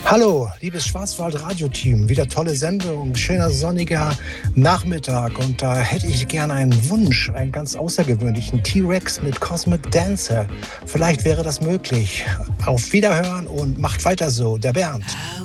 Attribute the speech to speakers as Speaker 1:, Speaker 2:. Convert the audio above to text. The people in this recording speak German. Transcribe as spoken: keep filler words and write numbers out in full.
Speaker 1: Hallo, liebes Schwarzwald-Radio-Team. Wieder tolle Sendung, schöner sonniger Nachmittag. Und da hätte ich gerne einen Wunsch, einen ganz außergewöhnlichen T-Rex mit Cosmic Dancer. Vielleicht wäre das möglich. Auf Wiederhören und macht weiter so. Der Bernd.